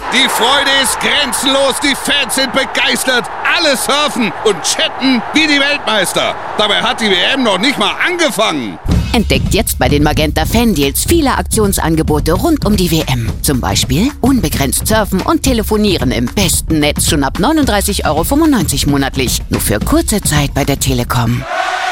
Die Freude ist grenzenlos, die Fans sind begeistert, alle surfen und chatten wie die Weltmeister. Dabei hat die WM noch nicht mal angefangen. Entdeckt jetzt bei den Magenta Fan-Deals viele Aktionsangebote rund um die WM. Zum Beispiel unbegrenzt surfen und telefonieren im besten Netz schon ab 39,95 € monatlich. Nur für kurze Zeit bei der Telekom.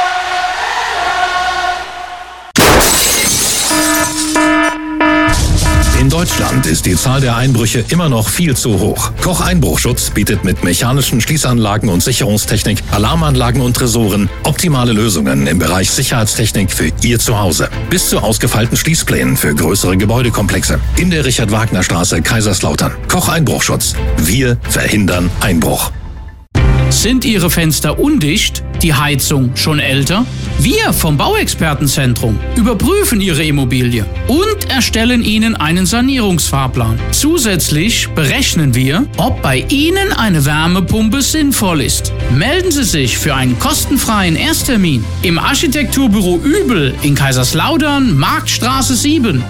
In Deutschland ist die Zahl der Einbrüche immer noch viel zu hoch. Koch Einbruchschutz bietet mit mechanischen Schließanlagen und Sicherungstechnik, Alarmanlagen und Tresoren optimale Lösungen im Bereich Sicherheitstechnik für Ihr Zuhause. Bis zu ausgefeilten Schließplänen für größere Gebäudekomplexe. In der Richard-Wagner-Straße, Kaiserslautern. Koch Einbruchschutz. Wir verhindern Einbruch. Sind Ihre Fenster undicht? Die Heizung schon älter? Wir vom Bauexpertenzentrum überprüfen Ihre Immobilie und erstellen Ihnen einen Sanierungsfahrplan. Zusätzlich berechnen wir, ob bei Ihnen eine Wärmepumpe sinnvoll ist. Melden Sie sich für einen kostenfreien Ersttermin im Architekturbüro Übel in Kaiserslautern, Marktstraße 7,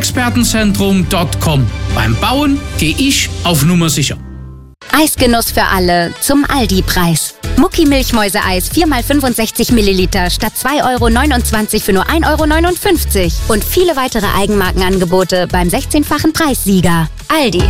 bauexpertenzentrum.com. Beim Bauen gehe ich auf Nummer sicher. Eisgenuss für alle zum Aldi-Preis. Mucki-Milchmäuse-Eis 4x65 Milliliter statt 2,29 € für nur 1,59 € und viele weitere Eigenmarkenangebote beim 16-fachen Preissieger. Aldi.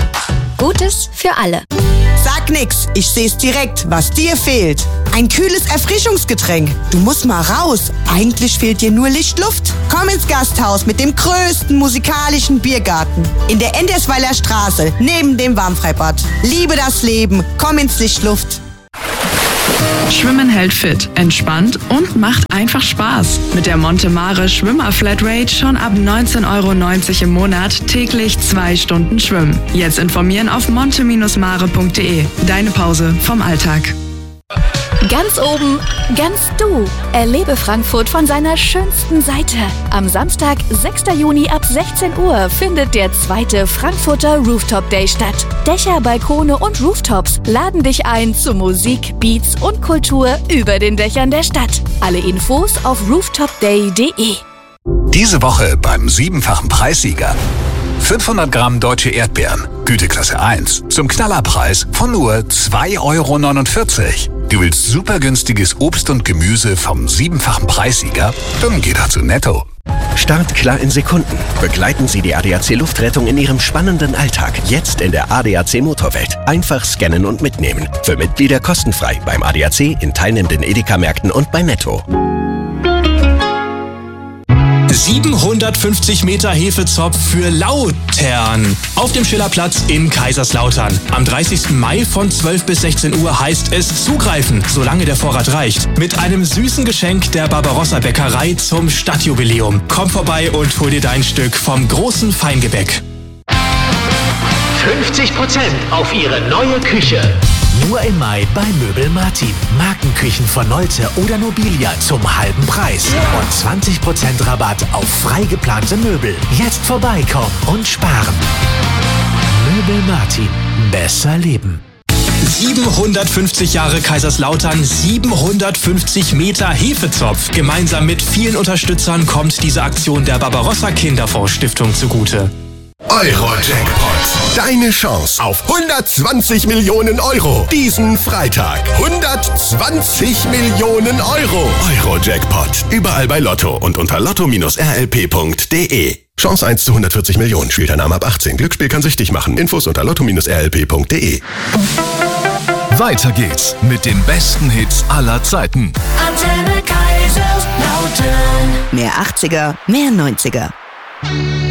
Gutes für alle. Sag nix, ich seh's direkt, was dir fehlt. Ein kühles Erfrischungsgetränk. Du musst mal raus. Eigentlich fehlt dir nur Lichtluft. Komm ins Gasthaus mit dem größten musikalischen Biergarten. In der Endersweiler Straße, neben dem Warmfreibad. Liebe das Leben. Komm ins Lichtluft. Schwimmen hält fit, entspannt und macht einfach Spaß. Mit der Monte Mare Schwimmer Flatrate schon ab 19,90 € im Monat täglich 2 Stunden schwimmen. Jetzt informieren auf monte-mare.de. Deine Pause vom Alltag. Ganz oben, ganz du. Erlebe Frankfurt von seiner schönsten Seite. Am Samstag, 6. Juni ab 16 Uhr findet der 2. Frankfurter Rooftop Day statt. Dächer, Balkone und Rooftops laden dich ein zu Musik, Beats und Kultur über den Dächern der Stadt. Alle Infos auf rooftopday.de. Diese Woche beim 7-fachen Preissieger. 500 Gramm deutsche Erdbeeren, Güteklasse 1, zum Knallerpreis von nur 2,49 €. Du willst super günstiges Obst und Gemüse vom 7-fachen Preissieger? Dann geh doch zu Netto. Startklar in Sekunden. Begleiten Sie die ADAC Luftrettung in Ihrem spannenden Alltag. Jetzt in der ADAC Motorwelt. Einfach scannen und mitnehmen. Für Mitglieder kostenfrei beim ADAC, in teilnehmenden Edeka-Märkten und bei Netto. 750 Meter Hefezopf für Lautern auf dem Schillerplatz in Kaiserslautern. Am 30. Mai von 12 bis 16 Uhr heißt es zugreifen, solange der Vorrat reicht. Mit einem süßen Geschenk der Barbarossa Bäckerei zum Stadtjubiläum. Komm vorbei und hol dir dein Stück vom großen Feingebäck. 50% auf Ihre neue Küche. Nur im Mai bei Möbel Martin. Markenküchen von Nolte oder Nobilia zum halben Preis. Und 20% Rabatt auf frei geplante Möbel. Jetzt vorbeikommen und sparen. Möbel Martin. Besser leben. 750 Jahre Kaiserslautern, 750 Meter Hefezopf. Gemeinsam mit vielen Unterstützern kommt diese Aktion der Barbarossa Kinderfonds Stiftung zugute. Euro-Jackpot. Deine Chance auf 120 Millionen Euro. Diesen Freitag. 120 Millionen Euro. Euro-Jackpot. Überall bei Lotto und unter lotto-rlp.de. Chance 1 zu 140 Millionen. Spielteilnahme ab 18. Glücksspiel kann süchtig machen. Infos unter lotto-rlp.de. Weiter geht's mit den besten Hits aller Zeiten. Antenne Kaiserslautern. Mehr 80er, mehr 90er.